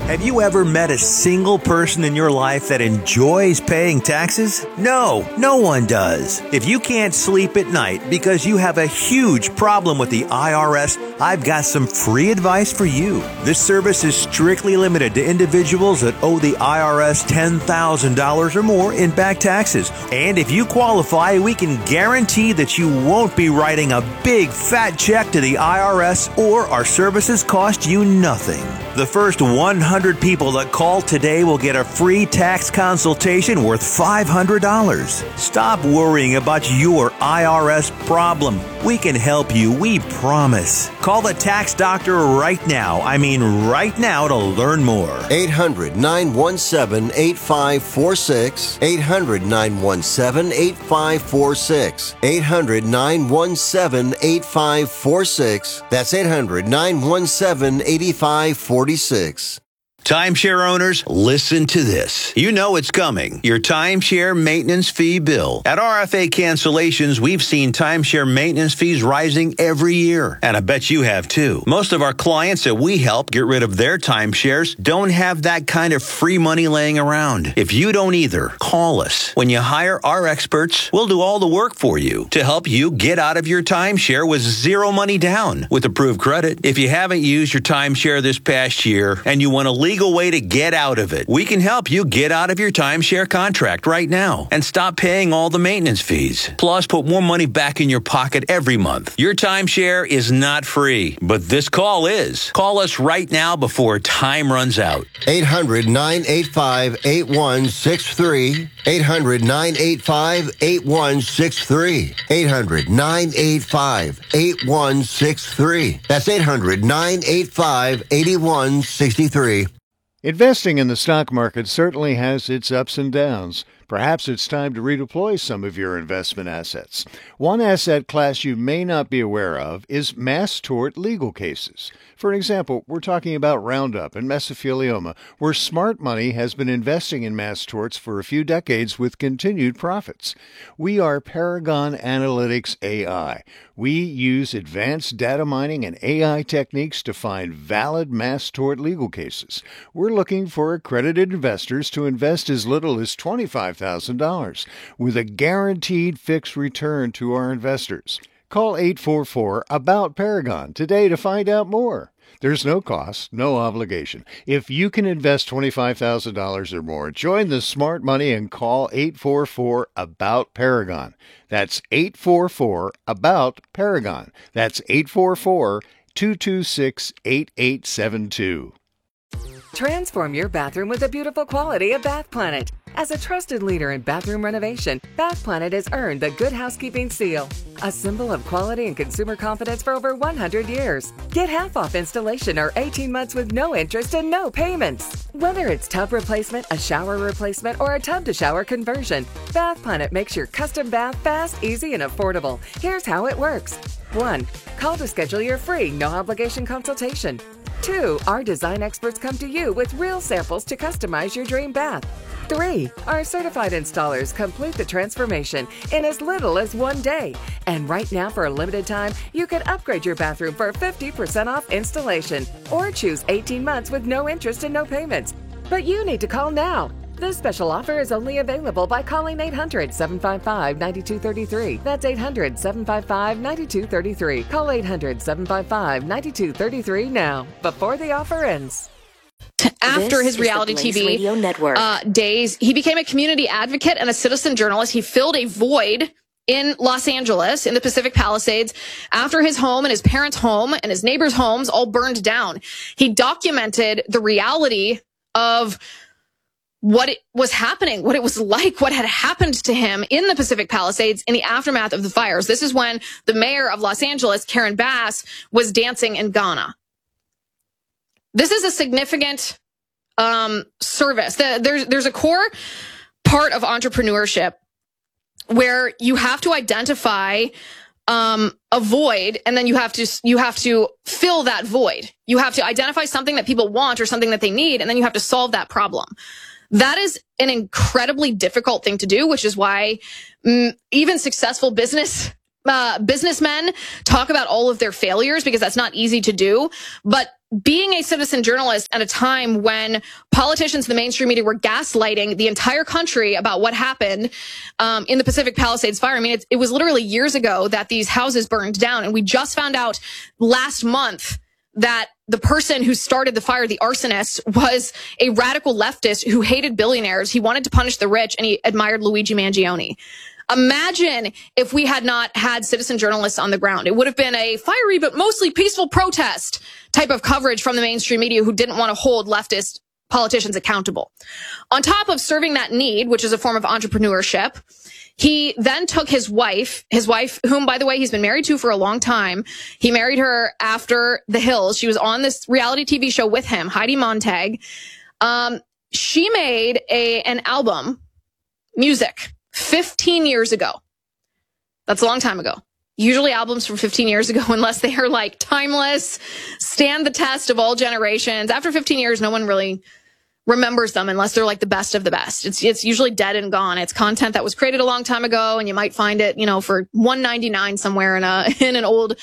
Have you ever met a single person in your life that enjoys paying taxes? No, no one does. If you can't sleep at night because you have a huge problem with the IRS, I've got some free advice for you. This service is strictly limited to individuals that owe the IRS $10,000 or more in back taxes. And if you qualify, we can guarantee that you won't be writing a big fat check to the IRS, or our services cost you nothing. The first 100 people that call today will get a free tax consultation worth $500. Stop worrying about your IRS problem. We can help you, we promise. Call the tax doctor right now. I mean right now to learn more. 800-917-8546. 800-917-8546. 800-917-8546. That's 800-917-8546. Timeshare owners, listen to this. You know it's coming. Your timeshare maintenance fee bill. At RFA Cancellations, we've seen timeshare maintenance fees rising every year. And I bet you have too. Most of our clients that we help get rid of their timeshares don't have that kind of free money laying around. If you don't either, call us. When you hire our experts, we'll do all the work for you to help you get out of your timeshare with zero money down with approved credit. If you haven't used your timeshare this past year and you want a legal way to get out of it, we can help you get out of your timeshare contract right now and stop paying all the maintenance fees. Plus, put more money back in your pocket every month. Your timeshare is not free, but this call is. Call us right now before time runs out. 800-985-8163. 800-985-8163. 800-985-8163. That's 800-985-8163. Investing in the stock market certainly has its ups and downs. Perhaps it's time to redeploy some of your investment assets. One asset class you may not be aware of is mass tort legal cases. For example, we're talking about Roundup and mesothelioma, where smart money has been investing in mass torts for a few decades with continued profits. We are Paragon Analytics AI. We use advanced data mining and AI techniques to find valid mass tort legal cases. We're looking for accredited investors to invest as little as $25,000 with a guaranteed fixed return to our investors. Call 844-ABOUT-PARAGON today to find out more. There's no cost, no obligation. If you can invest $25,000 or more, join the smart money and call 844-ABOUT-PARAGON. That's 844-ABOUT-PARAGON. That's 844-226-8872. Transform your bathroom with the beautiful quality of Bath Planet. As a trusted leader in bathroom renovation, Bath Planet has earned the Good Housekeeping seal, a symbol of quality and consumer confidence for over 100 years. Get half off installation or 18 months with no interest and no payments. Whether it's tub replacement, a shower replacement, or a tub-to-shower conversion, Bath Planet makes your custom bath fast, easy, and affordable. Here's how it works. 1. Call to schedule your free, no-obligation consultation. 2. Our design experts come to you with real samples to customize your dream bath. 3. Our certified installers complete the transformation in as little as 1 day. And right now, for a limited time, you can upgrade your bathroom for 50% off installation or choose 18 months with no interest and no payments. But you need to call now. This special offer is only available by calling 800-755-9233. That's 800-755-9233. Call 800-755-9233 now, before the offer ends. After his reality TV days, he became a community advocate and a citizen journalist. He filled a void in Los Angeles, in the Pacific Palisades, after his home and his parents' home and his neighbors' homes all burned down. He documented the reality of what it was happening, what it was like, what had happened to him in the Pacific Palisades in the aftermath of the fires. This is when the mayor of Los Angeles, Karen Bass, was dancing in Ghana. This is a significant service. There's a core part of entrepreneurship where you have to identify a void, and then you have to fill that void. You have to identify something that people want or something that they need, and then you have to solve that problem. That is an incredibly difficult thing to do, which is why even successful businessmen talk about all of their failures, because that's not easy to do. But being a citizen journalist at a time when politicians in the mainstream media were gaslighting the entire country about what happened in the Pacific Palisades fire. I mean, it was literally years ago that these houses burned down. And we just found out last month that the person who started the fire, the arsonist, was a radical leftist who hated billionaires. He wanted to punish the rich, and he admired Luigi Mangione. Imagine if we had not had citizen journalists on the ground. It would have been a fiery but mostly peaceful protest type of coverage from the mainstream media who didn't want to hold leftist politicians accountable. On top of serving that need, which is a form of entrepreneurship, he then took his wife, whom, by the way, he's been married to for a long time. He married her after The Hills. She was on this reality TV show with him, Heidi Montag. She made an album, music, 15 years ago. That's a long time ago. Usually albums from 15 years ago, unless they are like timeless, stand the test of all generations. After 15 years, no one really remembers them unless they're like the best of the best. It's usually dead and gone. It's content that was created a long time ago, and you might find it, for $1.99 somewhere in an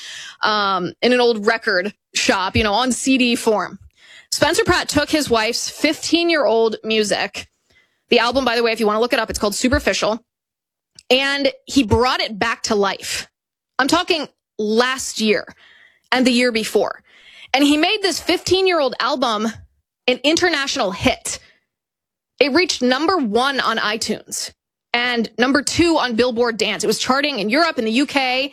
old record shop, on CD form. Spencer Pratt took his wife's 15-year-old music. The album, by the way, if you want to look it up, it's called Superficial. And he brought it back to life. I'm talking last year and the year before. And he made this 15-year-old album an international hit. It reached number 1 on iTunes and number 2 on Billboard Dance. It was charting in Europe and the UK.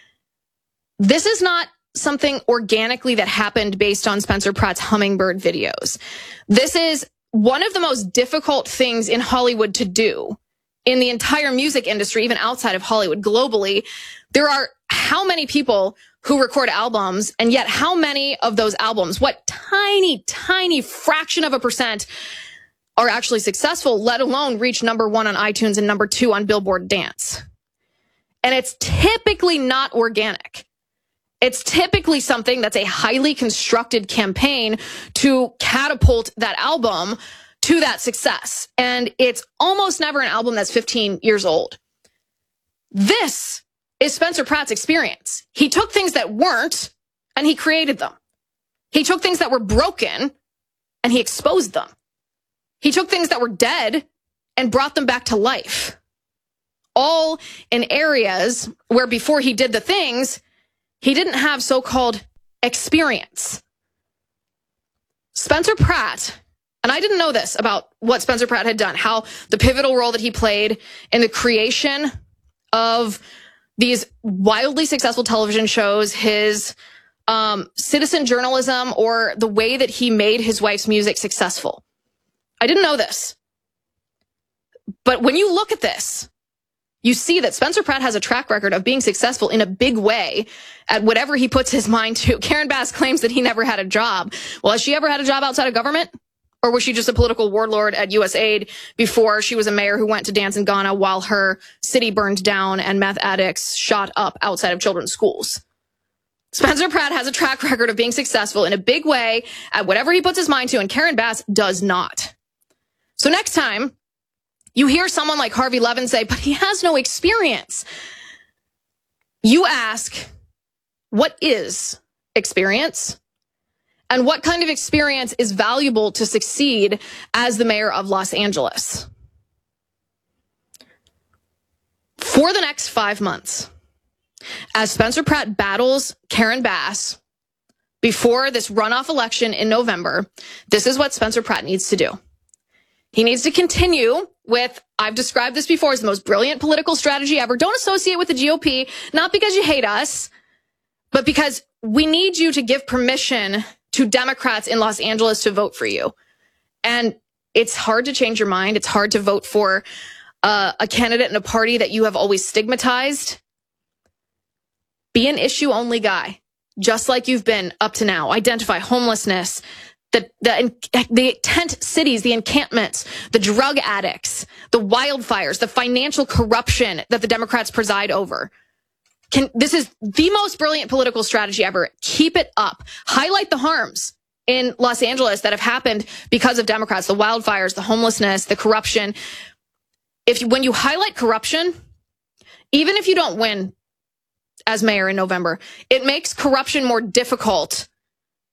This is not something organically that happened based on Spencer Pratt's Hummingbird videos. This is one of the most difficult things in Hollywood to do, in the entire music industry, even outside of Hollywood, globally. There are how many people who record albums, and yet how many of those albums, what tiny fraction of a percent are actually successful, let alone reach number 1 on iTunes and number 2 on Billboard Dance. And it's typically not organic. It's typically something that's a highly constructed campaign to catapult that album to that success. And it's almost never an album that's 15 years old. This is Spencer Pratt's experience. He took things that weren't and he created them. He took things that were broken and he exposed them. He took things that were dead and brought them back to life. All in areas where before he did the things, he didn't have so-called experience. Spencer Pratt, and I didn't know this about what Spencer Pratt had done, how the pivotal role that he played in the creation of these wildly successful television shows, his citizen journalism, or the way that he made his wife's music successful. I didn't know this. But when you look at this, you see that Spencer Pratt has a track record of being successful in a big way at whatever he puts his mind to. Karen Bass claims that he never had a job. Well, has she ever had a job outside of government? Or was she just a political warlord at USAID before she was a mayor who went to dance in Ghana while her city burned down and meth addicts shot up outside of children's schools? Spencer Pratt has a track record of being successful in a big way at whatever he puts his mind to, and Karen Bass does not. So next time you hear someone like Harvey Levin say, but he has no experience, you ask, what is experience? And what kind of experience is valuable to succeed as the mayor of Los Angeles? For the next 5 months, as Spencer Pratt battles Karen Bass before this runoff election in November, this is what Spencer Pratt needs to do. He needs to continue with, I've described this before as the most brilliant political strategy ever. Don't associate with the GOP, not because you hate us, but because we need you to give permission to Democrats in Los Angeles to vote for you. And it's hard to change your mind. It's hard to vote for a candidate in a party that you have always stigmatized. Be an issue-only guy, just like you've been up to now. Identify homelessness, the tent cities, the encampments, the drug addicts, the wildfires, the financial corruption that the Democrats preside over. This is the most brilliant political strategy ever. Keep it up. Highlight the harms in Los Angeles that have happened because of Democrats, the wildfires, the homelessness, the corruption. When you highlight corruption, even if you don't win as mayor in November, it makes corruption more difficult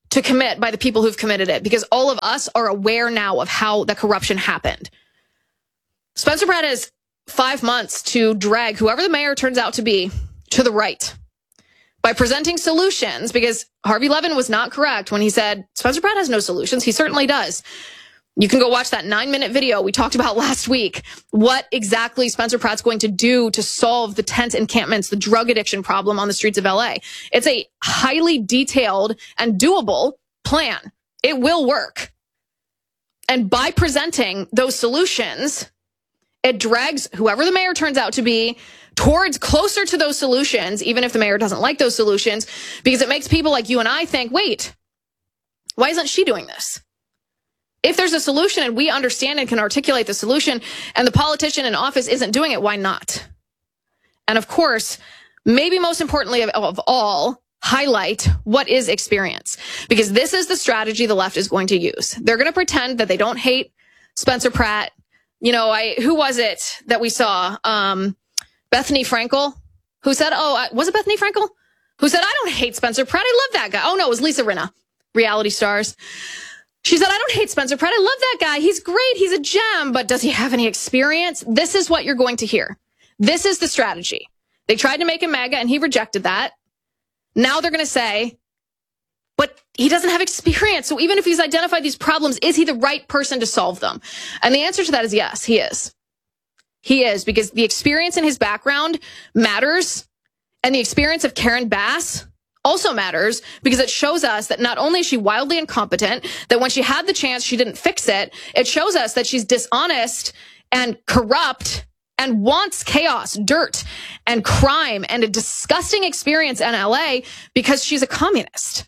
to commit by the people who've committed it, because all of us are aware now of how the corruption happened. Spencer Pratt has 5 months to drag whoever the mayor turns out to be to the right by presenting solutions, because Harvey Levin was not correct when he said Spencer Pratt has no solutions. He certainly does. You can go watch that 9-minute video we talked about last week, what exactly Spencer Pratt's going to do to solve the tent encampments, the drug addiction problem on the streets of LA. It's a highly detailed and doable plan. It will work. And by presenting those solutions, it drags whoever the mayor turns out to be towards closer to those solutions, even if the mayor doesn't like those solutions, because it makes people like you and I think, wait, why isn't she doing this? If there's a solution and we understand and can articulate the solution and the politician in office isn't doing it, why not? And of course, maybe most importantly of all, highlight what is experience, because this is the strategy the left is going to use. They're going to pretend that they don't hate Spencer Pratt. You know, who was it that we saw? Bethany Frankel, who said, was it Bethany Frankel? Who said, I don't hate Spencer Pratt. I love that guy. Oh, no, it was Lisa Rinna, Reality Stars. She said, I don't hate Spencer Pratt. I love that guy. He's great. He's a gem. But does he have any experience? This is what you're going to hear. This is the strategy. They tried to make him MAGA and he rejected that. Now they're going to say, but he doesn't have experience. So even if he's identified these problems, is he the right person to solve them? And the answer to that is yes, he is. He is, because the experience in his background matters. And the experience of Karen Bass also matters, because it shows us that not only is she wildly incompetent, that when she had the chance, she didn't fix it. It shows us that she's dishonest and corrupt and wants chaos, dirt, and crime, and a disgusting experience in LA because she's a communist.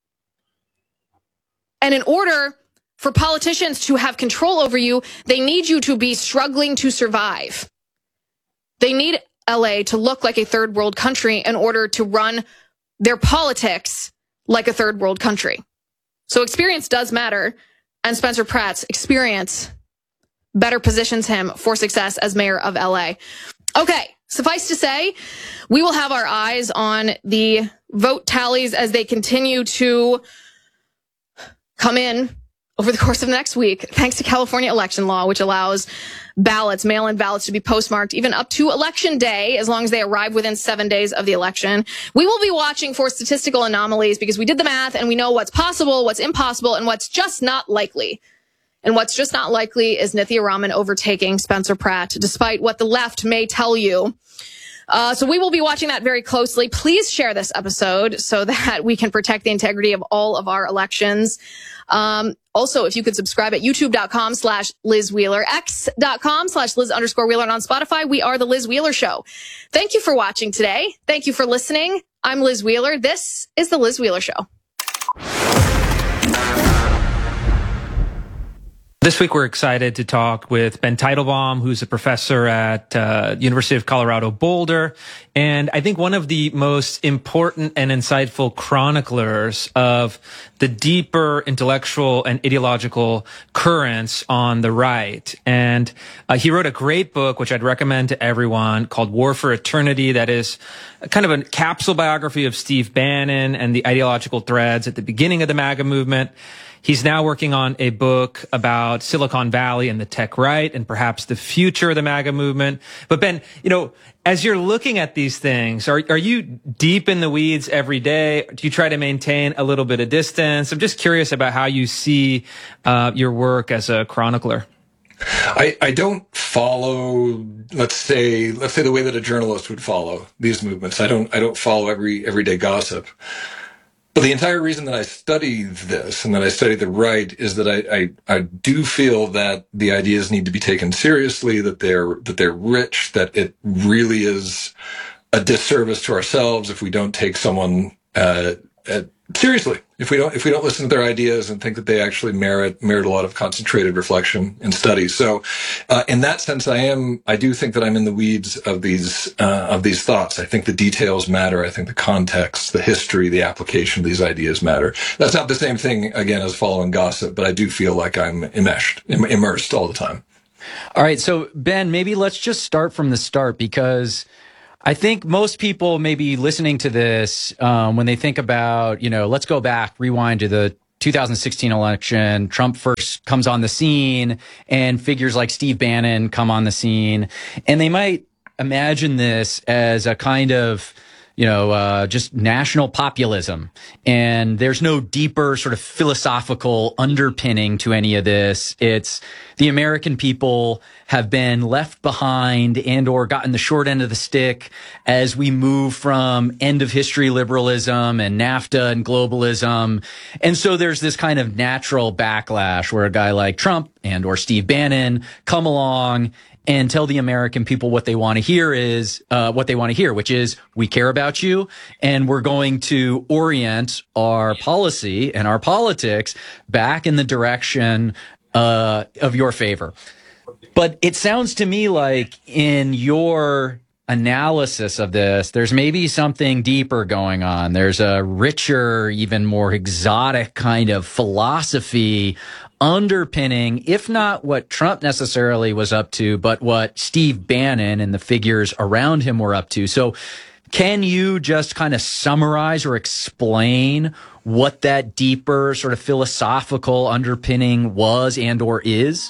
And in order for politicians to have control over you, they need you to be struggling to survive. They need LA to look like a third world country in order to run their politics like a third world country. So experience does matter, and Spencer Pratt's experience better positions him for success as mayor of LA. Okay, suffice to say, we will have our eyes on the vote tallies as they continue to come in over the course of next week, thanks to California election law, which allows ballots, mail-in ballots, to be postmarked even up to election day, as long as they arrive within 7 days of the election. We will be watching for statistical anomalies, because we did the math and we know what's possible, what's impossible, and what's just not likely. And what's just not likely is Nithya Raman overtaking Spencer Pratt, despite what the left may tell you. So we will be watching that very closely. Please share this episode so that we can protect the integrity of all of our elections. Also, if you could subscribe at youtube.com/Liz Wheeler, x.com/Liz_Wheeler, and on Spotify, we are The Liz Wheeler Show. Thank you for watching today. Thank you for listening. I'm Liz Wheeler. This is The Liz Wheeler Show. This week, we're excited to talk with Ben Teitelbaum, who's a professor at University of Colorado Boulder, and I think one of the most important and insightful chroniclers of the deeper intellectual and ideological currents on the right. And he wrote a great book, which I'd recommend to everyone, called War for Eternity, that is kind of a capsule biography of Steve Bannon and the ideological threads at the beginning of the MAGA movement. He's now working on a book about Silicon Valley and the tech right and perhaps the future of the MAGA movement. But Ben, you know, as you're looking at these things, are you deep in the weeds every day? Do you try to maintain a little bit of distance? I'm just curious about how you see your work as a chronicler. I don't follow, let's say the way that a journalist would follow these movements. I don't follow everyday gossip. But the entire reason that I study this and that I study the right is that I do feel that the ideas need to be taken seriously, that they're rich, that it really is a disservice to ourselves if we don't take someone seriously. If we don't listen to their ideas and think that they actually merit a lot of concentrated reflection and study. So, in that sense, I do think that I'm in the weeds of these thoughts. I think the details matter. I think the context, the history, the application of these ideas matter. That's not the same thing, again, as following gossip, but I do feel like I'm immersed all the time. All right. So Ben, maybe let's just start from the start, because I think most people may be listening to this when they think about, let's go back, rewind to the 2016 election. Trump first comes on the scene and figures like Steve Bannon come on the scene. And they might imagine this as a kind of, just national populism. And there's no deeper sort of philosophical underpinning to any of this. It's the American people have been left behind and or gotten the short end of the stick as we move from end of history liberalism and NAFTA and globalism. And so there's this kind of natural backlash where a guy like Trump and or Steve Bannon come along and tell the American people what they want to hear which is we care about you and we're going to orient our policy and our politics back in the direction of your favor. But it sounds to me like in your analysis of this, there's maybe something deeper going on. There's a richer, even more exotic kind of philosophy underpinning, if not what Trump necessarily was up to, but what Steve Bannon and the figures around him were up to. So can you just kind of summarize or explain what that deeper sort of philosophical underpinning was and or is?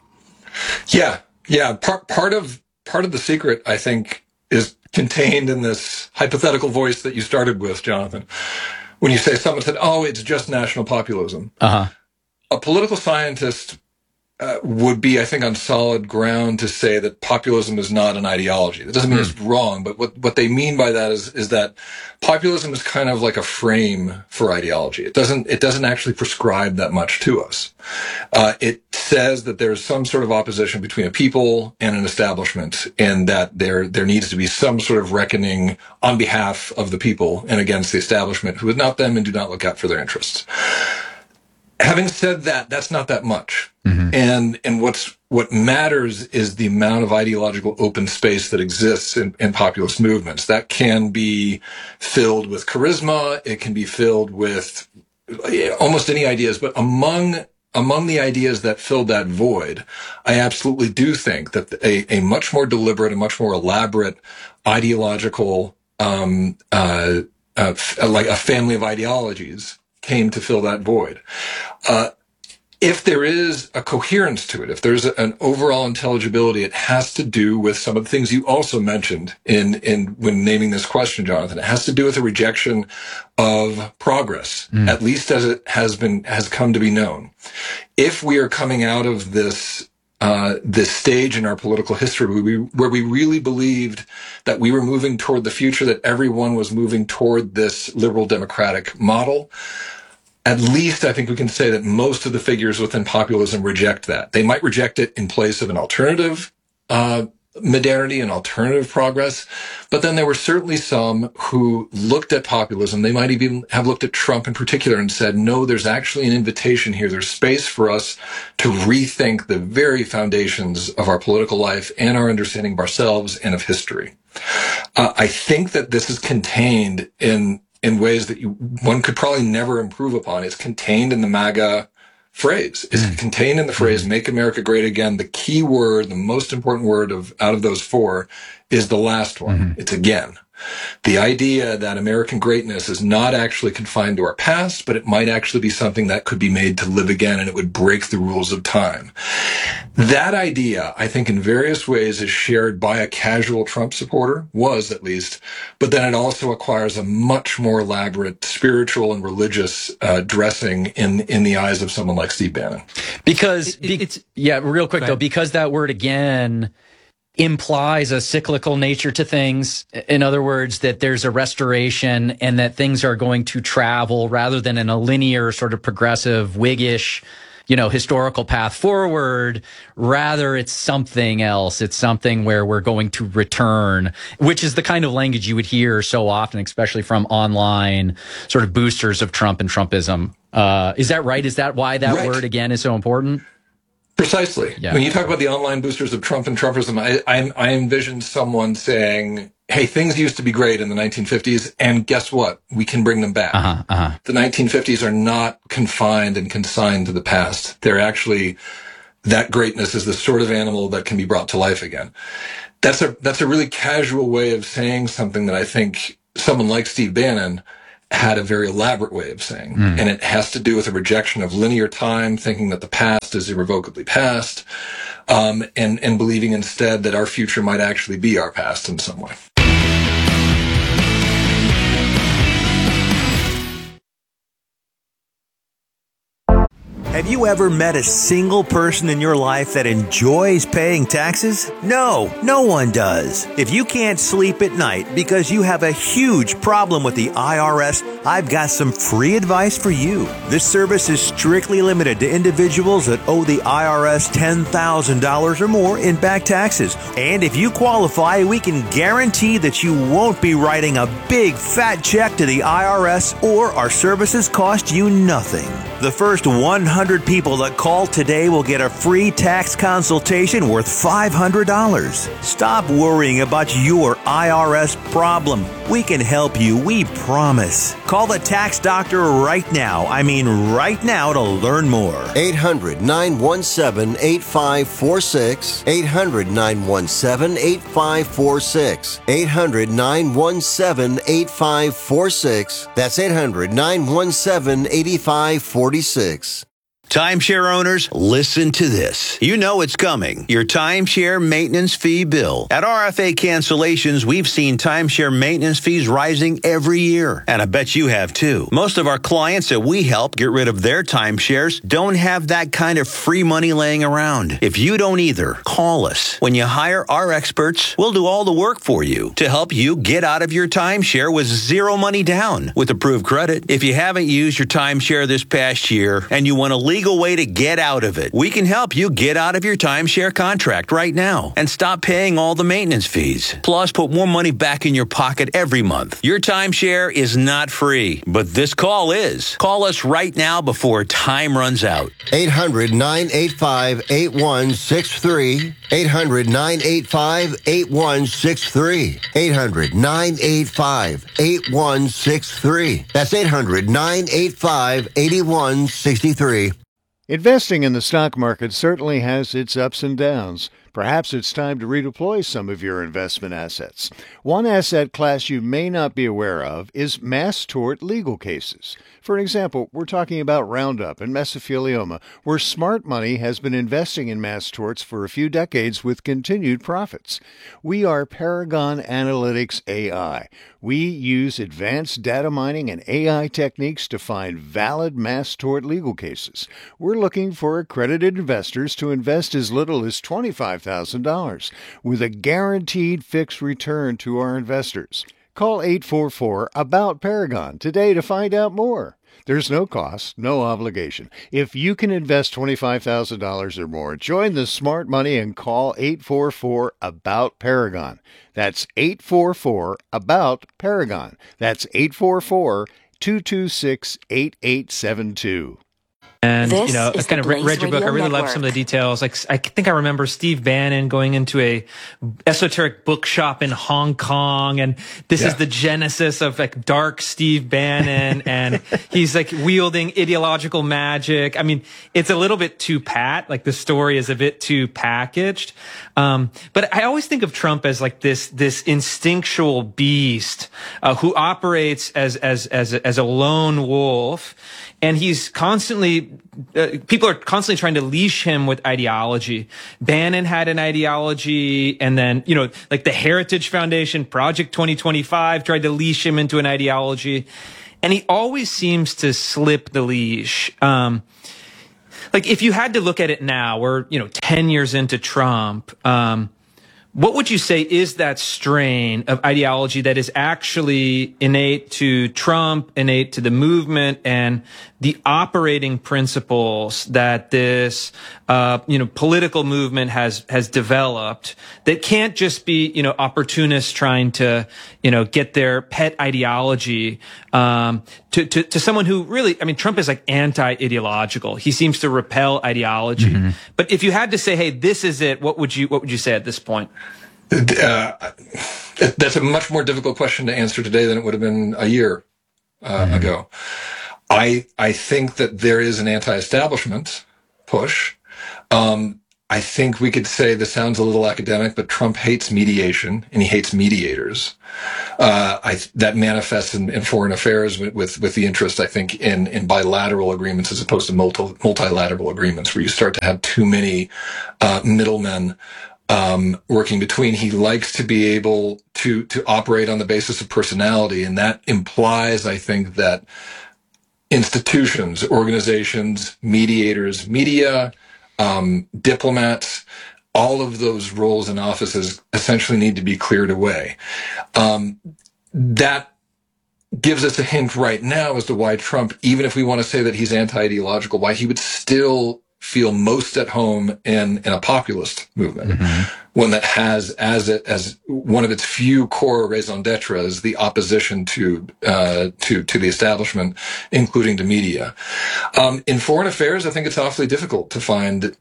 Yeah. Part of the secret, I think, is contained in this hypothetical voice that you started with, Jonathan. When you say someone said, "Oh, it's just national populism." A political scientist would be, I think, on solid ground to say that populism is not an ideology. That doesn't mean it's wrong, but what they mean by that is that populism is kind of like a frame for ideology. It doesn't actually prescribe that much to us. It says that there's some sort of opposition between a people and an establishment, and that there needs to be some sort of reckoning on behalf of the people and against the establishment who is not them and do not look out for their interests. Having said that, that's not that much. And what matters is the amount of ideological open space that exists in populist movements. That can be filled with charisma. It can be filled with almost any ideas. But among the ideas that filled that void, I absolutely do think that a much more deliberate, a much more elaborate ideological, like a family of ideologies came to fill that void. If there is a coherence to it, if there's an overall intelligibility, it has to do with some of the things you also mentioned in when naming this question, Jonathan. It has to do with a rejection of progress, at least as it has come to be known. If we are coming out of this stage in our political history where we really believed that we were moving toward the future, that everyone was moving toward this liberal democratic model, at least I think we can say that most of the figures within populism reject that. They might reject it in place of an alternative modernity and alternative progress, but then there were certainly some who looked at populism. They might even have looked at Trump in particular and said, no, there's actually an invitation here. There's space for us to rethink the very foundations of our political life and our understanding of ourselves and of history. I think that this is contained in ways that one could probably never improve upon. It's contained in the MAGA phrase. It's contained in the phrase, "Make America Great Again." The key word, the most important word out of those four is the last one. It's again. The idea that American greatness is not actually confined to our past, but it might actually be something that could be made to live again, and it would break the rules of time. That idea, I think, in various ways is shared by a casual Trump supporter, was at least, but then it also acquires a much more elaborate spiritual and religious dressing in the eyes of someone like Steve Bannon. Because, real quick though, because that word again implies a cyclical nature to things. In other words, that there's a restoration and that things are going to travel rather than in a linear sort of progressive Whiggish, historical path forward. Rather, it's something else. It's something where we're going to return, which is the kind of language you would hear so often, especially from online sort of boosters of Trump and Trumpism. Is that right? Is that why that word again is so important? Precisely. Yeah. When you talk about the online boosters of Trump and Trumpism, I envision someone saying, hey, things used to be great in the 1950s, and guess what? We can bring them back. The 1950s are not confined and consigned to the past. They're actually that greatness is the sort of animal that can be brought to life again. That's a really casual way of saying something that I think someone like Steve Bannon had a very elaborate way of saying. And it has to do with a rejection of linear time, thinking that the past is irrevocably past, and believing instead that our future might actually be our past in some way. Have you ever met a single person in your life that enjoys paying taxes? No, no one does. If you can't sleep at night because you have a huge problem with the IRS, I've got some free advice for you. This service is strictly limited to individuals that owe the IRS $10,000 or more in back taxes. And if you qualify, we can guarantee that you won't be writing a big fat check to the IRS, or our services cost you nothing. The first 100 people that call today will get a free tax consultation worth $500. Stop worrying about your IRS problem. We can help you, we promise. Call the tax doctor right now. I mean right now, to learn more. 800-917-8546. 800-917-8546. 800-917-8546. That's 800-917-8546. Timeshare owners, listen to this. You know it's coming. Your timeshare maintenance fee bill. At RFA Cancellations, we've seen timeshare maintenance fees rising every year. And I bet you have too. Most of our clients that we help get rid of their timeshares don't have that kind of free money laying around. If you don't either, call us. When you hire our experts, we'll do all the work for you to help you get out of your timeshare with zero money down with approved credit. If you haven't used your timeshare this past year and you want to legal way to get out of it, we can help you get out of your timeshare contract right now and stop paying all the maintenance fees. Plus, put more money back in your pocket every month. Your timeshare is not free, but this call is. Call us right now before time runs out. 800-985-8163. 800-985-8163. 800-985-8163. That's 800-985-8163. Investing in the stock market certainly has its ups and downs. Perhaps it's time to redeploy some of your investment assets. One asset class you may not be aware of is mass tort legal cases. For example, we're talking about Roundup and mesothelioma, where smart money has been investing in mass torts for a few decades with continued profits. We are Paragon Analytics AI. We use advanced data mining and AI techniques to find valid mass tort legal cases. We're looking for accredited investors to invest as little as $25,000 with a guaranteed fixed return to our investors. Call 844-ABOUT-PARAGON today to find out more. There's no cost, no obligation. If you can invest $25,000 or more, join the smart money and call 844-ABOUT-PARAGON. That's 844-ABOUT-PARAGON. That's 844-226-8872. And, you know, I kind of read your book. I really love some of the details. Like, I think I remember Steve Bannon going into a esoteric bookshop in Hong Kong. And this is the genesis of like dark Steve Bannon. And he's like wielding ideological magic. I mean, it's a little bit too pat. Like the story is a bit too packaged. But I always think of Trump as like this instinctual beast, who operates as a lone wolf. And he's constantly, people are constantly trying to leash him with ideology. Bannon had an ideology, and then, you know, like the Heritage Foundation, Project 2025 tried to leash him into an ideology. And he always seems to slip the leash. Like if you had to look at it now, we're, 10 years into Trump, what would you say is that strain of ideology that is actually innate to Trump, innate to the movement, and the operating principles that this, political movement has developed that can't just be, opportunists trying to, get their pet ideology, to someone who really, Trump is like anti-ideological. He seems to repel ideology. Mm-hmm. But if you had to say, hey, this is it, what would you say at this point? That's a much more difficult question to answer today than it would have been a year ago. I think that there is an anti-establishment push. I think we could say this sounds a little academic, but Trump hates mediation and he hates mediators. That manifests in foreign affairs with the interest, I think, in bilateral agreements as opposed to multilateral agreements, where you start to have too many middlemen working between. He likes to be able to operate on the basis of personality, and that implies, I think, that institutions, organizations, mediators, media, diplomats, all of those roles and offices essentially need to be cleared away. That gives us a hint right now as to why Trump, even if we want to say that he's anti-ideological, why he would still feel most at home in a populist movement, one that has as one of its few core raison d'etre is the opposition to the establishment, including the media. In foreign affairs, I think it's awfully difficult to find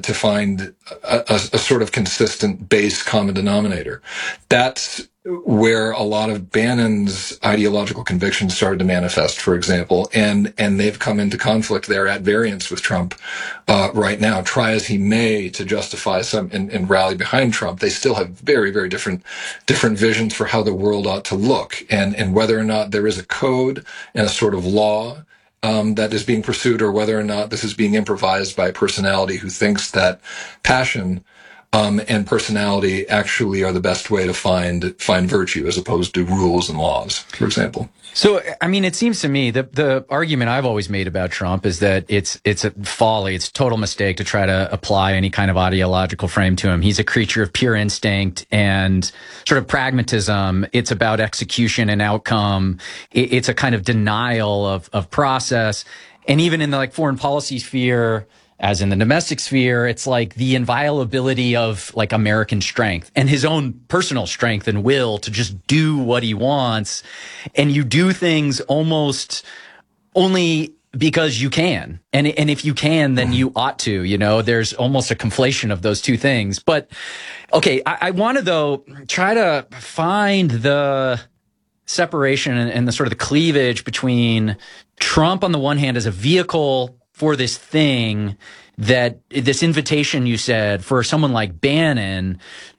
a sort of consistent base common denominator. That's where a lot of Bannon's ideological convictions started to manifest, for example, and they've come into conflict there at variance with Trump right now. Try as he may to justify some and rally behind Trump, they still have very, very different visions for how the world ought to look, and whether or not there is a code and a sort of law that is being pursued, or whether or not this is being improvised by a personality who thinks that passion and personality actually are the best way to find virtue, as opposed to rules and laws, for example. So, I mean, it seems to me that the argument I've always made about Trump is that it's a folly, it's a total mistake to try to apply any kind of ideological frame to him. He's a creature of pure instinct and sort of pragmatism. It's about execution and outcome. It's a kind of denial of process. And even in the like foreign policy sphere, as in the domestic sphere, it's like the inviolability of like American strength and his own personal strength and will to just do what he wants. And you do things almost only because you can. And if you can, then you ought to, you know, there's almost a conflation of those two things. But okay, I want to though try to find the separation and the sort of the cleavage between Trump on the one hand as a vehicle for this thing, that this invitation you said for someone like Bannon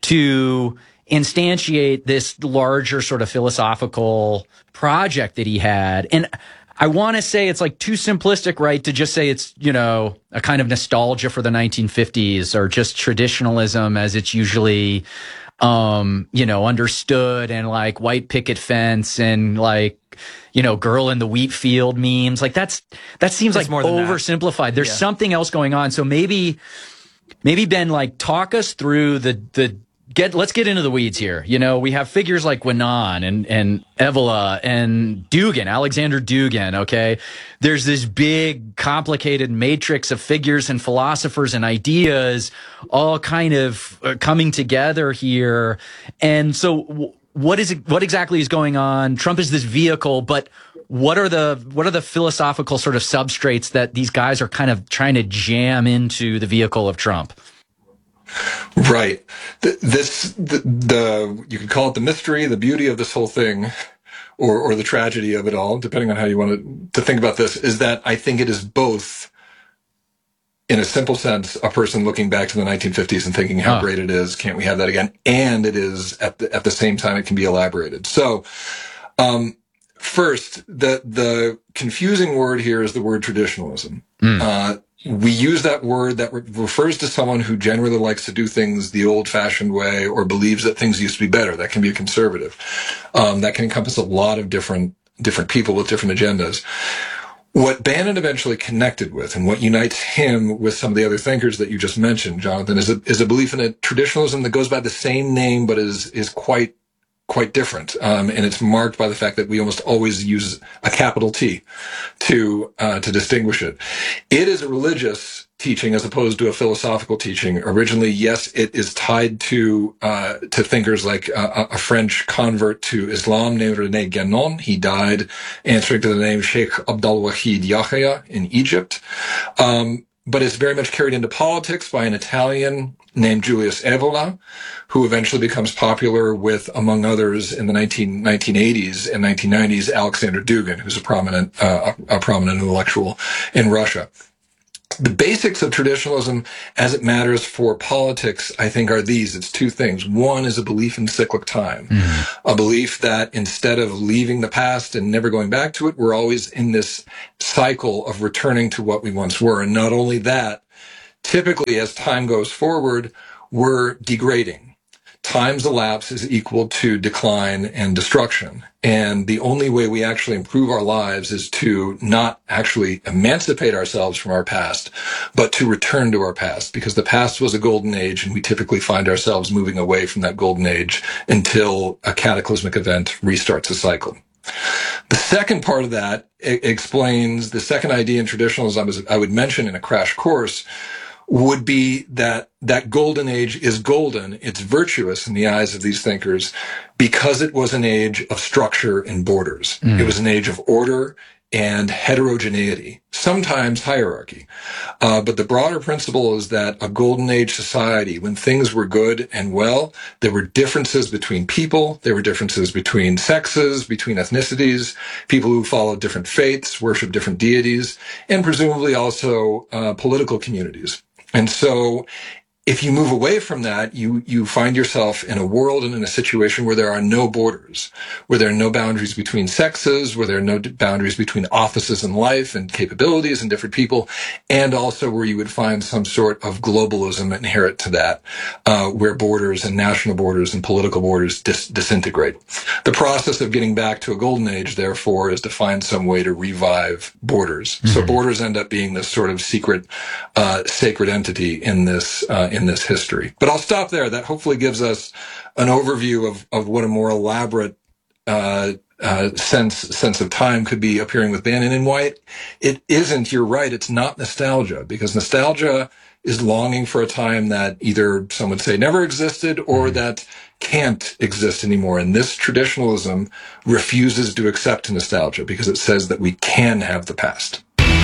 to instantiate this larger sort of philosophical project that he had. And I want to say it's like too simplistic, right, to just say it's, you know, a kind of nostalgia for the 1950s or just traditionalism as it's usually, you know, understood, and like white picket fence and like, you know, girl in the wheat field memes. Like that seems like oversimplified. There's something else going on. So maybe Ben, like talk us through let's get into the weeds here. You know, we have figures like Guinan and Evola and Dugin, Alexander Dugin. Okay. There's this big complicated matrix of figures and philosophers and ideas all kind of coming together here. And so what exactly is going on? Trump is this vehicle, but what are the philosophical sort of substrates that these guys are kind of trying to jam into the vehicle of Trump? Right. You could call it the mystery, the beauty of this whole thing, or the tragedy of it all, depending on how you want to think about this, is that I think it is both, in a simple sense, a person looking back to the 1950s and thinking how great it is, can't we have that again? And it is at the same time it can be elaborated. So, first, the confusing word here is the word traditionalism. We use that word that refers to someone who generally likes to do things the old-fashioned way or believes that things used to be better. That can be a conservative. That can encompass a lot of different people with different agendas. What Bannon eventually connected with, and what unites him with some of the other thinkers that you just mentioned, Jonathan, is a belief in a traditionalism that goes by the same name but is quite different, and it's marked by the fact that we almost always use a capital T to distinguish it. It is a religious teaching as opposed to a philosophical teaching. Originally, yes, it is tied to thinkers like a French convert to Islam named René Guénon. He died answering to the name Sheikh Abdul-Wahid Yahya in Egypt. But it's very much carried into politics by an Italian named Julius Evola, who eventually becomes popular with, among others, in the 1980s and 1990s, Alexander Dugin, who's a prominent intellectual in Russia. The basics of traditionalism as it matters for politics, I think, are these. It's two things. One is a belief in cyclic time, a belief that instead of leaving the past and never going back to it, we're always in this cycle of returning to what we once were. And not only that, typically as time goes forward, we're degrading. Time's elapse is equal to decline and destruction. And the only way we actually improve our lives is to not actually emancipate ourselves from our past, but to return to our past, because the past was a golden age, and we typically find ourselves moving away from that golden age until a cataclysmic event restarts the cycle. The second part of that explains the second idea in traditionalism, as I would mention in a crash course, would be that golden age is golden. It's virtuous in the eyes of these thinkers because it was an age of structure and borders. It was an age of order and heterogeneity, sometimes hierarchy. But the broader principle is that a golden age society, when things were good and well, there were differences between people, there were differences between sexes, between ethnicities, people who followed different faiths, worshiped different deities, and presumably also political communities. And so if you move away from that, you find yourself in a world and in a situation where there are no borders, where there are no boundaries between sexes, where there are no boundaries between offices in life and capabilities and different people, and also where you would find some sort of globalism inherent to that, where borders and national borders and political borders disintegrate. The process of getting back to a golden age, therefore, is to find some way to revive borders. So borders end up being this sort of secret, sacred entity in this history. But I'll stop there. That hopefully gives us an overview of what a more elaborate sense of time could be appearing with Bannon, and why it isn't, you're right, it's not nostalgia, because nostalgia is longing for a time that either some would say never existed or that can't exist anymore. And this traditionalism refuses to accept nostalgia because it says that we can have the past.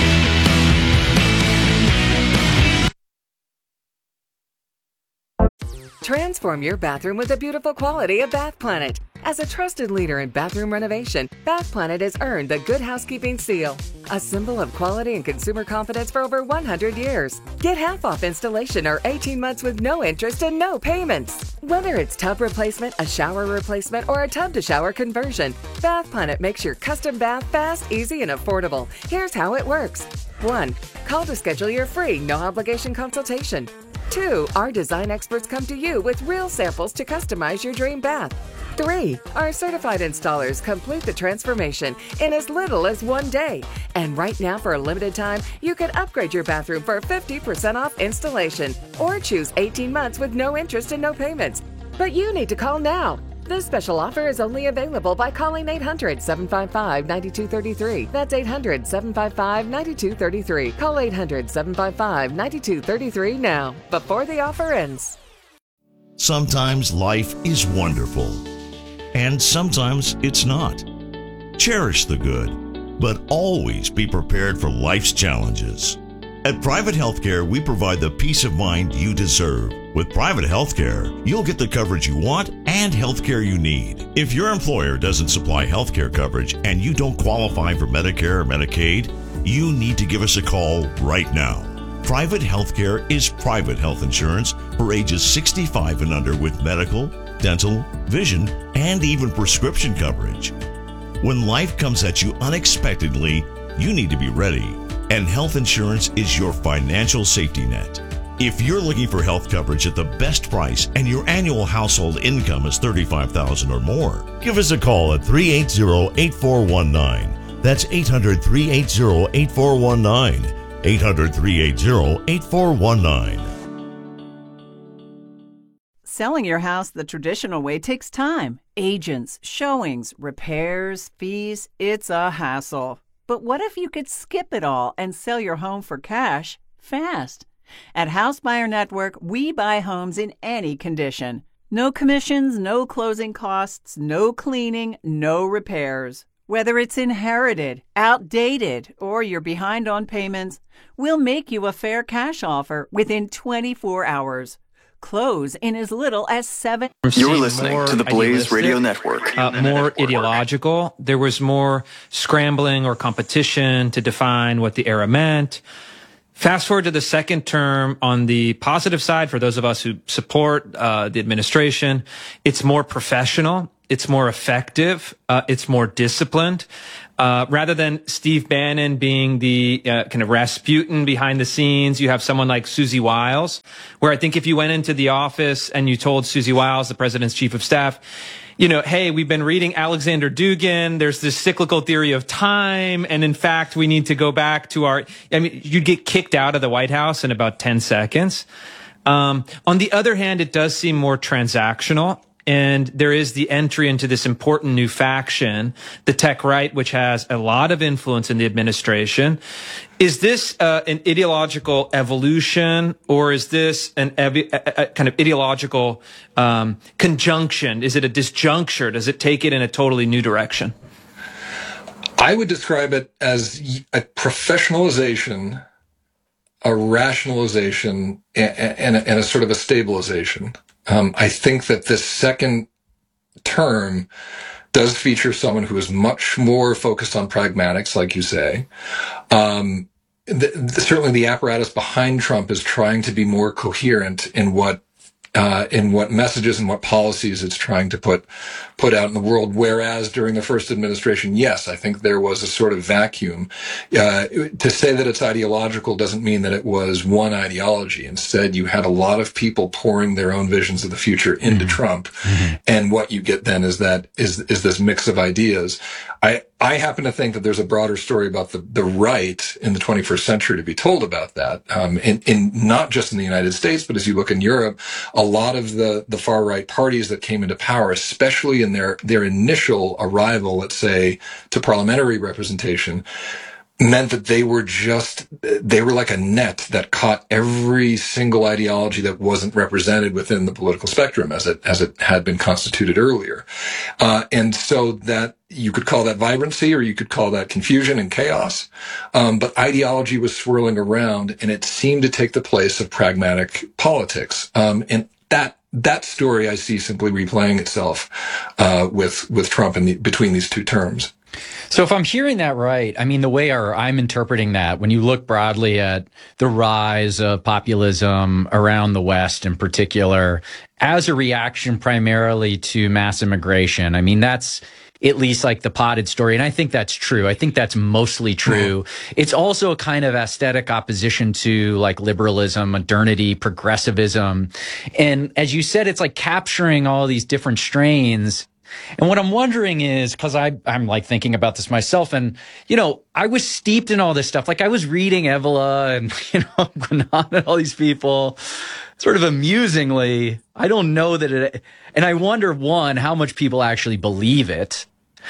Transform your bathroom with the beautiful quality of Bath Planet. As a trusted leader in bathroom renovation, Bath Planet has earned the Good Housekeeping Seal, a symbol of quality and consumer confidence for over 100 years. Get half off installation or 18 months with no interest and no payments. Whether it's tub replacement, a shower replacement, or a tub-to-shower conversion, Bath Planet makes your custom bath fast, easy, and affordable. Here's how it works. 1. Call to schedule your free, no-obligation consultation. 2. Our design experts come to you with real samples to customize your dream bath. 3. Our certified installers complete the transformation in as little as 1 day. And right now, for a limited time, you can upgrade your bathroom for 50% off installation or choose 18 months with no interest and no payments. But you need to call now. This special offer is only available by calling 800-755-9233. That's 800-755-9233. Call 800-755-9233 now, before the offer ends. Sometimes life is wonderful, and sometimes it's not. Cherish the good, but always be prepared for life's challenges. At Private Healthcare, we provide the peace of mind you deserve. With private healthcare, you'll get the coverage you want and healthcare you need. If your employer doesn't supply healthcare coverage and you don't qualify for Medicare or Medicaid, you need to give us a call right now. Private healthcare is private health insurance for ages 65 and under with medical, dental, vision, and even prescription coverage. When life comes at you unexpectedly, you need to be ready, and health insurance is your financial safety net. If you're looking for health coverage at the best price and your annual household income is $35,000 or more, give us a call at 380-8419. That's 800-380-8419. 800-380-8419. Selling your house the traditional way takes time. Agents, showings, repairs, fees. It's a hassle. But what if you could skip it all and sell your home for cash fast? At House Buyer Network, we buy homes in any condition. No commissions, no closing costs, no cleaning, no repairs. Whether it's inherited, outdated, or you're behind on payments, we'll make you a fair cash offer within 24 hours. Close in as little as 7. You're listening to the Blaze Radio Network. More ideological. There was more scrambling or competition to define what the era meant. Fast forward to the second term. On the positive side, for those of us who support the administration, it's more professional, it's more effective, it's more disciplined. Rather than Steve Bannon being the kind of Rasputin behind the scenes, you have someone like Susie Wiles, where I think if you went into the office and you told Susie Wiles, the president's chief of staff, you know, hey, we've been reading Alexander Dugin. There's this cyclical theory of time. And in fact, we need to go back to you'd get kicked out of the White House in about 10 seconds. On the other hand, it does seem more transactional. And there is the entry into this important new faction, the tech right, which has a lot of influence in the administration. Is this an ideological evolution, or is this a kind of ideological conjunction? Is it a disjuncture? Does it take it in a totally new direction? I would describe it as a professionalization, a rationalization, and a sort of a stabilization. I think that this second term does feature someone who is much more focused on pragmatics, like you say. Certainly the apparatus behind Trump is trying to be more coherent in what messages and what policies it's trying to put out in the world. Whereas during the first administration, yes, I think there was a sort of vacuum. To say that it's ideological doesn't mean that it was one ideology. Instead, you had a lot of people pouring their own visions of the future into Trump. And what you get then is this mix of ideas. I happen to think that there's a broader story about the right in the 21st century to be told about that. In not just in the United States, but as you look in Europe, a lot of the far right parties that came into power, especially in their initial arrival, let's say, to parliamentary representation, meant that they were like a net that caught every single ideology that wasn't represented within the political spectrum as it had been constituted earlier. And so that you could call that vibrancy, or you could call that confusion and chaos. But ideology was swirling around, and it seemed to take the place of pragmatic politics. And that story I see simply replaying itself with Trump between these two terms. So if I'm hearing that right, I mean, the way I'm interpreting that, when you look broadly at the rise of populism around the West in particular, as a reaction primarily to mass immigration, I mean, that's at least like the potted story. And I think that's true. I think that's mostly true. It's also a kind of aesthetic opposition to like liberalism, modernity, progressivism. And as you said, it's like capturing all these different strains. And what I'm wondering is, because I'm like thinking about this myself, and, you know, I was steeped in all this stuff. Like I was reading Evola and, you know, Guanan and all these people sort of amusingly. I don't know that it, and I wonder, one, how much people actually believe it,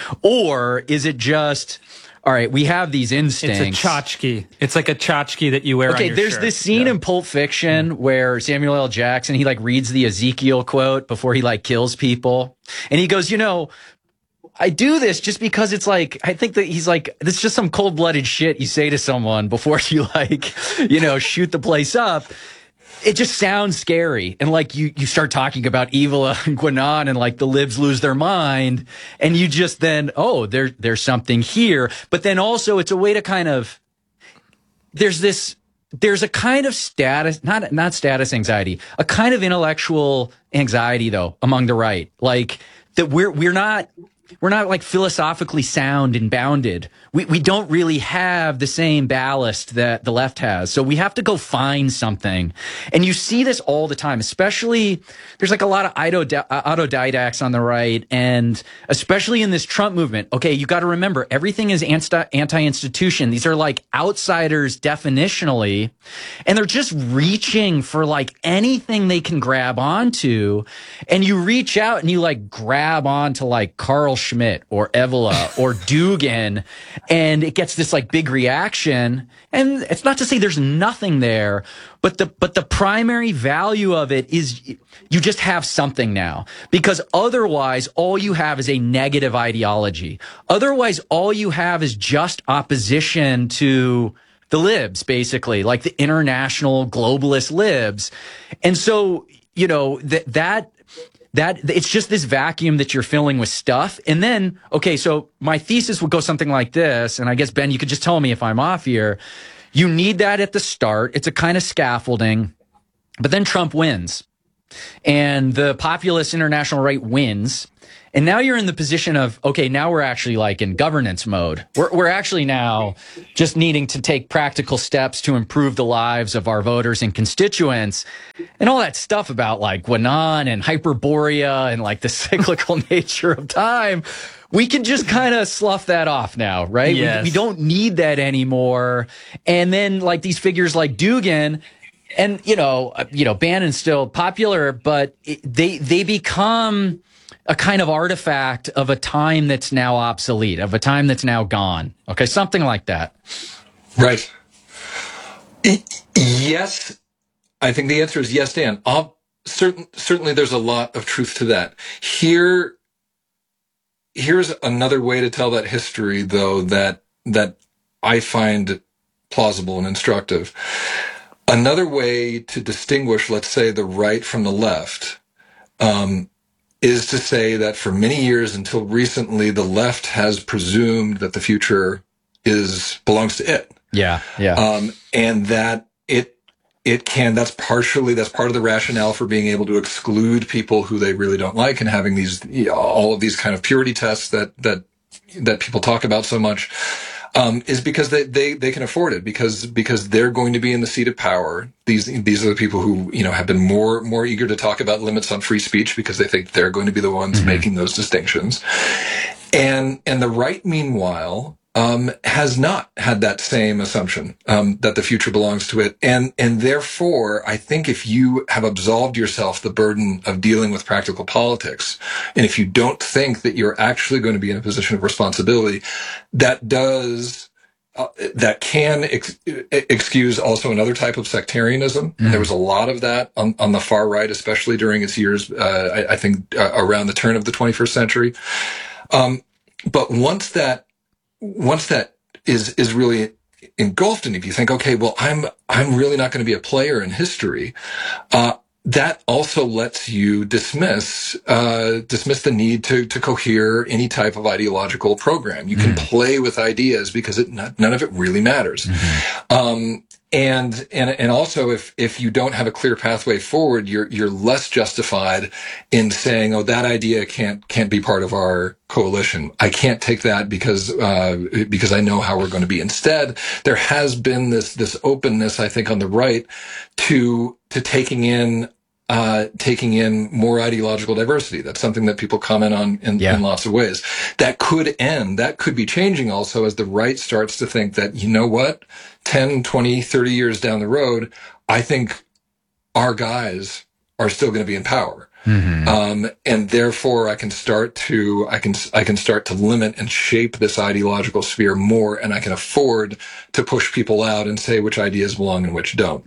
or is it just, all right, we have these instincts. It's a tchotchke. It's like a tchotchke that you wear on your shirt. Okay, there's this scene in Pulp Fiction where Samuel L. Jackson, he like reads the Ezekiel quote before he like kills people. And he goes, you know, I do this just because it's like, I think that he's like, this is just some cold-blooded shit you say to someone before you like, you know, shoot the place up. It just sounds scary. And like you start talking about Evola and Guanan and like the libs lose their mind. And you just then, oh, there's something here. But then also it's a way to kind of, there's a kind of status, not status anxiety, a kind of intellectual anxiety though among the right. Like that we're not like philosophically sound and bounded. We don't really have the same ballast that the left has. So we have to go find something. And you see this all the time, especially there's like a lot of autodidacts on the right, and especially in this Trump movement. Okay, you got to remember, everything is anti-institution. These are like outsiders definitionally, and they're just reaching for like anything they can grab onto. And you reach out and you like grab onto like Carl Schmitt or Evola or Dugin, and it gets this like big reaction. And it's not to say there's nothing there, but the primary value of it is you just have something now, because otherwise all you have is a negative ideology. Otherwise all you have is just opposition to the libs, basically, like the international globalist libs. And so, you know, that it's just this vacuum that you're filling with stuff. And then, okay, so my thesis would go something like this, and I guess, Ben, you could just tell me if I'm off here. You need that at the start. It's a kind of scaffolding. But then Trump wins. And the populist international right wins. And now you're in the position of, okay, now we're actually like in governance mode. We're actually now just needing to take practical steps to improve the lives of our voters and constituents, and all that stuff about like Guanan and Hyperborea and like the cyclical nature of time. We can just kind of slough that off now, right? Yes. We don't need that anymore. And then like these figures like Dugin, and Bannon's still popular, but they become a kind of artifact of a time that's now obsolete, of a time that's now gone. Okay, something like that. Right. Yes, I think the answer is yes, Dan. Certainly there's a lot of truth to that. Here's another way to tell that history, though, that I find plausible and instructive. Another way to distinguish, let's say, the right from the left, is to say that for many years until recently, the left has presumed that the future belongs to it. Yeah. And that that's part of the rationale for being able to exclude people who they really don't like and having these, all of these kind of purity tests that people talk about so much. Is because they can afford it because they're going to be in the seat of power. These are the people who, have been more eager to talk about limits on free speech because they think they're going to be the ones making those distinctions. And the right, meanwhile, has not had that same assumption, that the future belongs to it. And therefore, I think if you have absolved yourself the burden of dealing with practical politics, and if you don't think that you're actually going to be in a position of responsibility, that can excuse also another type of sectarianism. There was a lot of that on the far right, especially during its years, I think, around the turn of the 21st century. But once that is really engulfed in, if you think, okay, well, I'm really not going to be a player in history, that also lets you dismiss the need to cohere any type of ideological program. You can play with ideas because none of it really matters. And also if you don't have a clear pathway forward, you're less justified in saying, oh, that idea can't be part of our coalition. I can't take that because I know how we're going to be. Instead, there has been this openness, I think, on the right to taking in more ideological diversity. That's something that people comment on in lots of ways. That could be changing also as the right starts to think that, you know what, 10, 20, 30 years down the road, I think our guys are still going to be in power. And therefore I can start to limit and shape this ideological sphere more, and I can afford to push people out and say which ideas belong and which don't.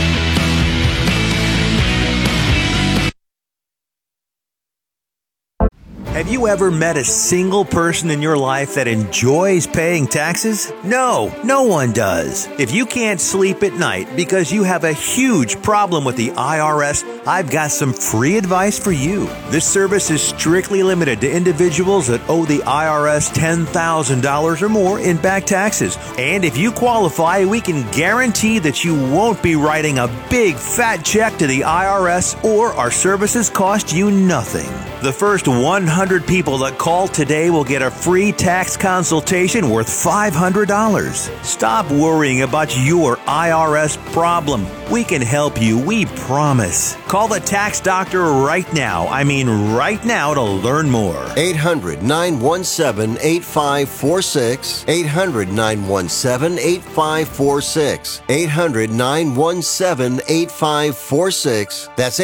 Have you ever met a single person in your life that enjoys paying taxes? No, no one does. If you can't sleep at night because you have a huge problem with the IRS, I've got some free advice for you. This service is strictly limited to individuals that owe the IRS $10,000 or more in back taxes. And if you qualify, we can guarantee that you won't be writing a big fat check to the IRS, or our services cost you nothing. The first 100 people that call today will get a free tax consultation worth $500. Stop worrying about your IRS problem. We can help you, we promise. Call the tax doctor right now. I mean right now, to learn more. 800-917-8546. 800-917-8546. 800-917-8546. That's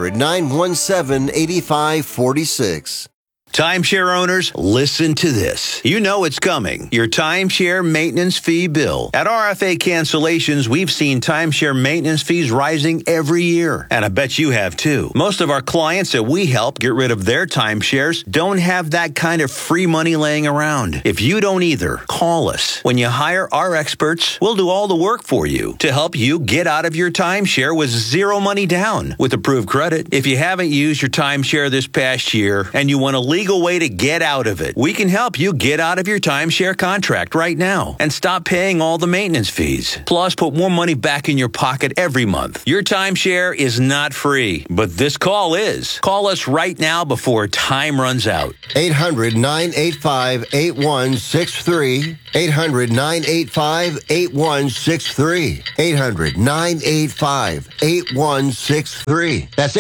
800-917-8546. Timeshare owners, listen to this. You know it's coming. Your timeshare maintenance fee bill. At RFA Cancellations, we've seen timeshare maintenance fees rising every year. And I bet you have too. Most of our clients that we help get rid of their timeshares don't have that kind of free money laying around. If you don't either, call us. When you hire our experts, we'll do all the work for you to help you get out of your timeshare with zero money down with approved credit. If you haven't used your timeshare this past year and you want to legally legal way to get out of it. We can help you get out of your timeshare contract right now and stop paying all the maintenance fees. Plus, put more money back in your pocket every month. Your timeshare is not free, but this call is. Call us right now before time runs out. 800-985-8163. 800-985-8163. 800-985-8163. That's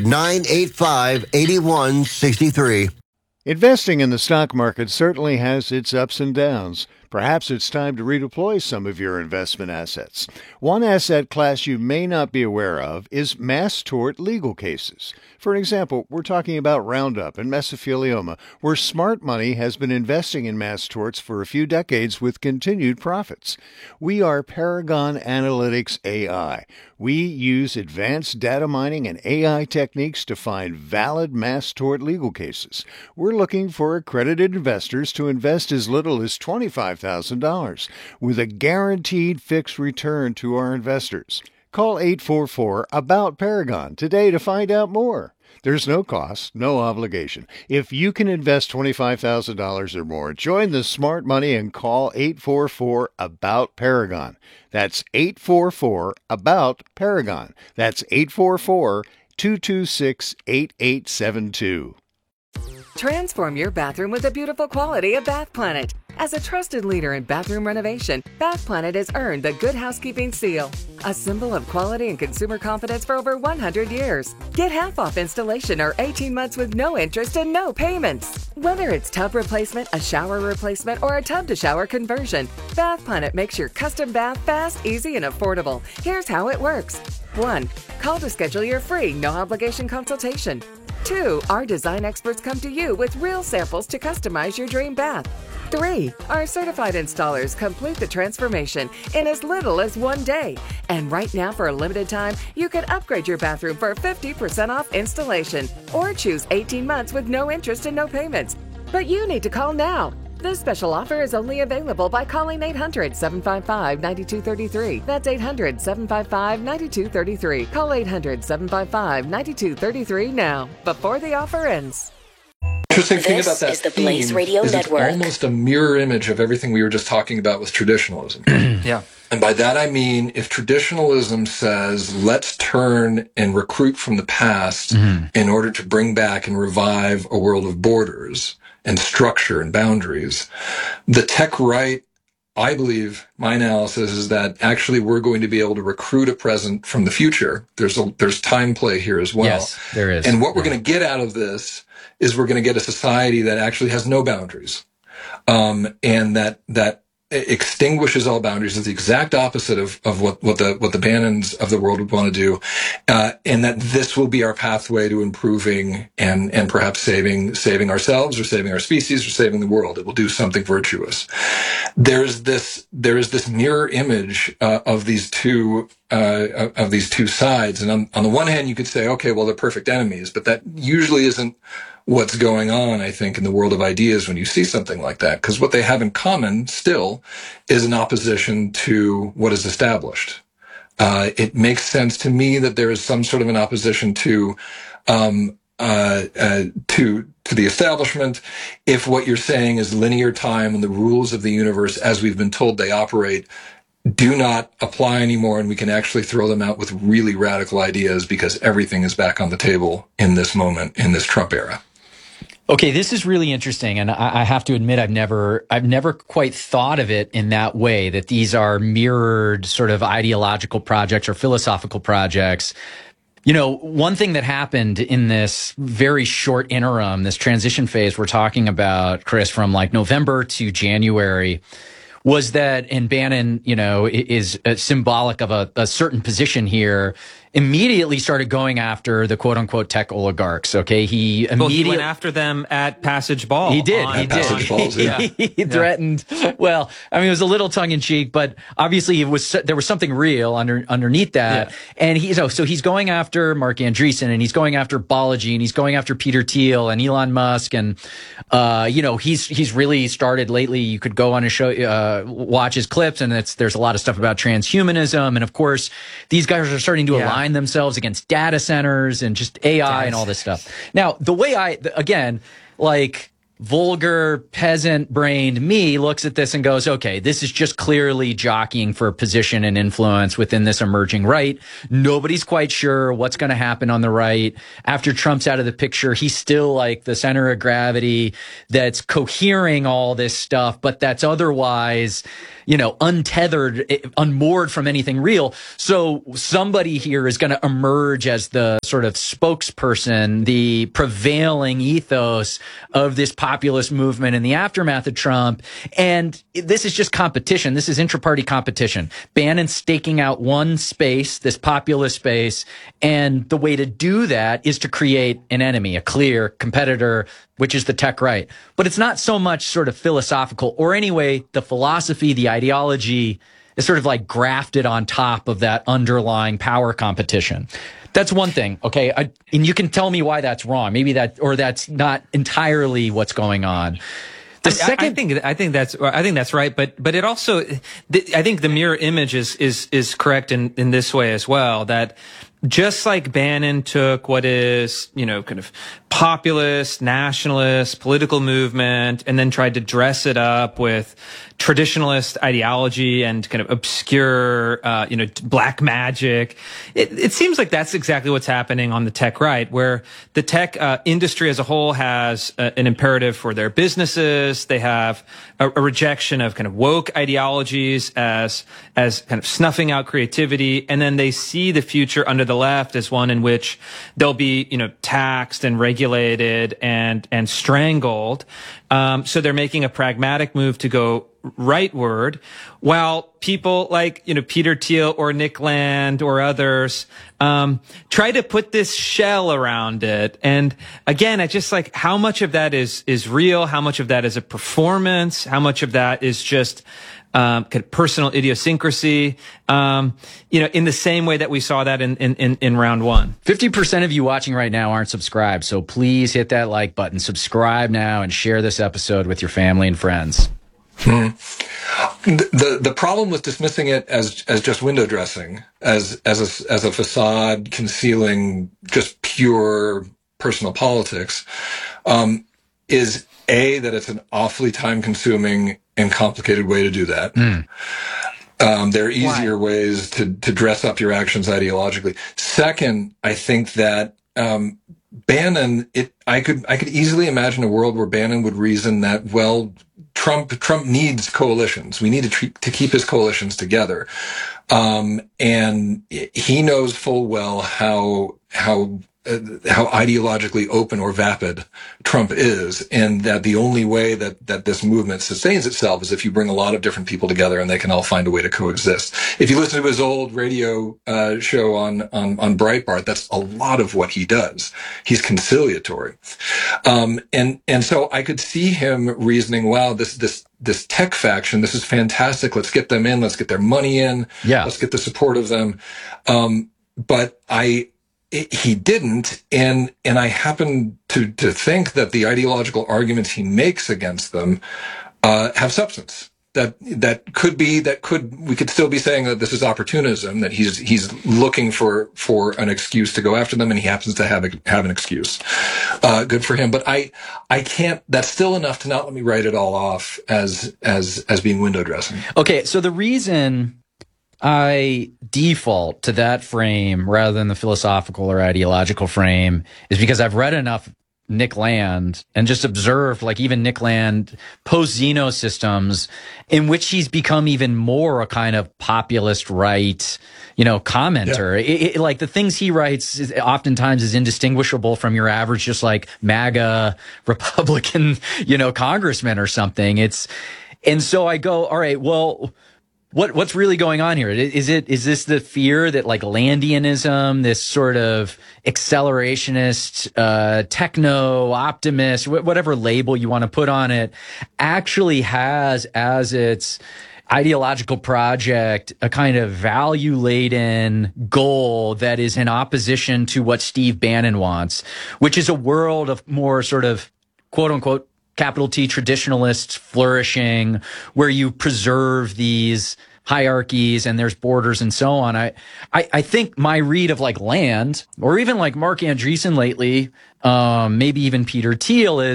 800-985-8163. Investing in the stock market certainly has its ups and downs. Perhaps it's time to redeploy some of your investment assets. One asset class you may not be aware of is mass tort legal cases. For example, we're talking about Roundup and mesothelioma, where smart money has been investing in mass torts for a few decades with continued profits. We are Paragon Analytics AI. We use advanced data mining and AI techniques to find valid mass tort legal cases. We're looking for accredited investors to invest as little as $25,000 with a guaranteed fixed return to our investors. Call 844-ABOUT-PARAGON today to find out more. There's no cost, no obligation. If you can invest $25,000 or more, join the smart money and call 844-ABOUT-PARAGON. That's 844-ABOUT-PARAGON. That's 844-226-8872. Transform your bathroom with the beautiful quality of Bath Planet. As a trusted leader in bathroom renovation, Bath Planet has earned the Good Housekeeping Seal, a symbol of quality and consumer confidence for over 100 years. Get half off installation or 18 months with no interest and no payments. Whether it's tub replacement, a shower replacement, or a tub-to-shower conversion, Bath Planet makes your custom bath fast, easy, and affordable. Here's how it works. 1. Call to schedule your free, no-obligation consultation. 2. Our design experts come to you with real samples to customize your dream bath. 3. Our certified installers complete the transformation in as little as 1 day. And right now, for a limited time, you can upgrade your bathroom for 50% off installation or choose 18 months with no interest and no payments. But you need to call now. This special offer is only available by calling 800-755-9233. That's 800-755-9233. Call 800-755-9233 now, before the offer ends. Interesting thing about that is the Blaze Radio Network. It's almost a mirror image of everything we were just talking about with traditionalism. Yeah. And by that I mean, if traditionalism says, let's turn and recruit from the past in order to bring back and revive a world of borders and structure and boundaries, the tech right, I believe, my analysis is that actually we're going to be able to recruit a present from the future. There's time play here as well. Yes, there is. And what we're going to get out of this is we're going to get a society that actually has no boundaries, and that extinguishes all boundaries. Is the exact opposite of what the Bannons of the world would want to do, and that this will be our pathway to improving and perhaps saving ourselves or saving our species or saving the world. It will do something virtuous. There is this mirror image of these two sides, and on the one hand you could say, okay, well, they're perfect enemies, but that usually isn't what's going on, I think, in the world of ideas when you see something like that. Because what they have in common still is an opposition to what is established. It makes sense to me that there is some sort of an opposition to the establishment if what you're saying is linear time and the rules of the universe as we've been told they operate do not apply anymore, and we can actually throw them out with really radical ideas because everything is back on the table in this moment, in this Trump era. Okay, this is really interesting, and I have to admit I've never quite thought of it in that way, that these are mirrored sort of ideological projects or philosophical projects. You know, one thing that happened in this very short interim, this transition phase we're talking about, Chris, from like November to January, was that, and Bannon, you know, is symbolic of a certain position here, immediately started going after the quote-unquote tech oligarchs, okay? He went after them at Passage Ball. He did. Passage Balls, yeah. He threatened. Well, I mean, it was a little tongue-in-cheek, but obviously there was something real underneath that. Yeah. And so he's going after Mark Andreessen, and he's going after Balaji, and he's going after Peter Thiel and Elon Musk, and you know, he's really started lately. You could go on a show, watch his clips, and there's a lot of stuff about transhumanism, and of course, these guys are starting to align themselves against data centers and just AI and all this stuff. Now, the way like vulgar peasant brained me looks at this and goes, okay, this is just clearly jockeying for position and influence within this emerging right. Nobody's quite sure what's going to happen on the right. After Trump's out of the picture, he's still like the center of gravity that's cohering all this stuff, but that's otherwise, untethered, unmoored from anything real. So somebody here is going to emerge as the sort of spokesperson, the prevailing ethos of this populist movement in the aftermath of Trump. And this is just competition. This is intra-party competition. Bannon staking out one space, this populist space. And the way to do that is to create an enemy, a clear competitor, which is the tech right. But it's not so much sort of philosophical, or anyway, the philosophy, the ideology is sort of like grafted on top of that underlying power competition. That's one thing, okay? And you can tell me why that's wrong. Maybe that's not entirely what's going on. The second, I think that's right, but it also, I think the mirror image is correct in this way as well, that just like Bannon took what is, kind of populist, nationalist, political movement, and then tried to dress it up with traditionalist ideology and kind of obscure, black magic. It seems like that's exactly what's happening on the tech right, where the tech industry as a whole has an imperative for their businesses. They have a rejection of kind of woke ideologies as kind of snuffing out creativity. And then they see the future under the left as one in which they'll be, taxed and regulated and strangled. So they're making a pragmatic move to go rightward, while people like, Peter Thiel or Nick Land or others, try to put this shell around it. And again, I just like how much of that is real, how much of that is a performance, how much of that is just, kind of personal idiosyncrasy, in the same way that we saw that in round one. 50% of you watching right now aren't subscribed. So please hit that like button, subscribe now, and share this episode with your family and friends. The problem with dismissing it as just window dressing, as a facade concealing just pure personal politics, is that it's an awfully time consuming and complicated way to do that. There are easier ways to dress up your actions ideologically. Second, I think that Bannon, I could easily imagine a world where Bannon would reason that, well, Trump needs coalitions. We need to keep his coalitions together. And he knows full well how ideologically open or vapid Trump is, and that the only way that this movement sustains itself is if you bring a lot of different people together and they can all find a way to coexist. If you listen to his old radio show on Breitbart, that's a lot of what he does. He's conciliatory. And so I could see him reasoning, wow, this tech faction, this is fantastic. Let's get them in. Let's get their money in. Yeah. Let's get the support of them. But he didn't, and I happen to think that the ideological arguments he makes against them have substance. We could still be saying that this is opportunism, that he's looking for an excuse to go after them, and he happens to have an excuse. Good for him, but I can't. That's still enough to not let me write it all off as being window dressing. Okay, so the reason I default to that frame rather than the philosophical or ideological frame is because I've read enough Nick Land and just observed, like, even Nick Land post-Zeno systems in which he's become even more a kind of populist right, commenter. Yeah. Like the things he writes oftentimes is indistinguishable from your average, just like MAGA Republican, congressman or something. And so I go, all right, well, what's really going on here? Is this the fear that like Landianism, this sort of accelerationist, techno optimist, whatever label you want to put on it, actually has as its ideological project a kind of value-laden goal that is in opposition to what Steve Bannon wants, which is a world of more sort of quote-unquote capital T traditionalists flourishing, where you preserve these hierarchies and there's borders and so on. I think my read of like Land, or even like Mark Andreessen lately, maybe even Peter Thiel, is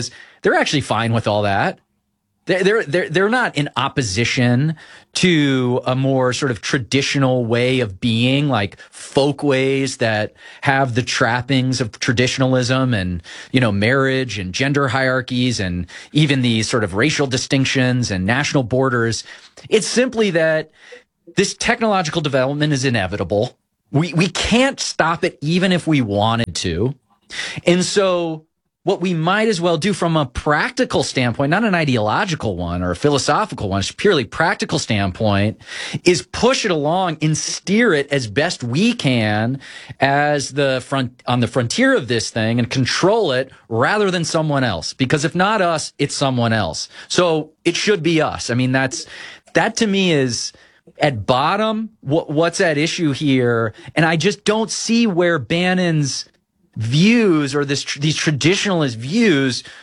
they're actually fine with all that. They're not in opposition to a more sort of traditional way of being, like folk ways that have the trappings of traditionalism and, marriage and gender hierarchies and even these sort of racial distinctions and national borders. It's simply that this technological development is inevitable. We can't stop it even if we wanted to. And so what we might as well do from a practical standpoint, not an ideological one or a philosophical one, it's a purely practical standpoint, is push it along and steer it as best we can as on the frontier of this thing and control it rather than someone else. Because if not us, it's someone else. So it should be us. I mean, that to me is at bottom what's at issue here. And I just don't see where Bannon's views or these traditionalist views